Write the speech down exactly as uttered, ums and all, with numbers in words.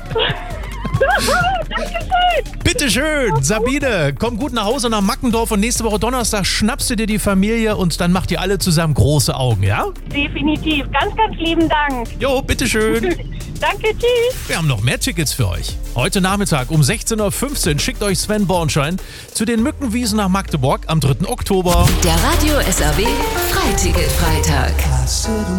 Dankeschön. Bitteschön, Sabine, komm gut nach Hause nach Mackendorf und nächste Woche Donnerstag schnappst du dir die Familie und dann macht ihr alle zusammen große Augen, ja? Definitiv. Ganz, ganz lieben Dank. Jo, bitteschön. Danke, tschüss. Wir haben noch mehr Tickets für euch. Heute Nachmittag um sechzehn Uhr fünfzehn schickt euch Sven Bornschein zu den Mückenwiesen nach Magdeburg am dritten Oktober. Der Radio S R W Freiticket-Freitag.